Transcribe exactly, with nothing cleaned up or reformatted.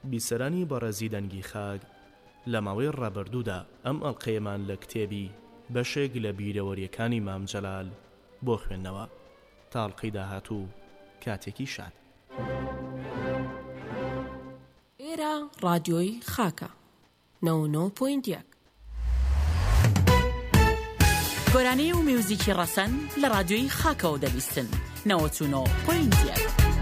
بیسەرانی بەڕێزی دەنگی خاک لە ماوەی ڕابردوودا ئەم ئەڵقەیەمان لە کتێبی بەشێک لە بیرەوەریەکانی مام جەلال بۆ خوێندنەوە. تاڵقەی داهاتوو کاتێکی شاد. ئێرە ڕادیۆی خاکە نەوە و نۆ پۆینت یەک. گۆرانەی و میوزیکی ڕەسەن لە ڕادیۆی خاکەوە دەبیستن نەوە و نۆ پۆینت یەک.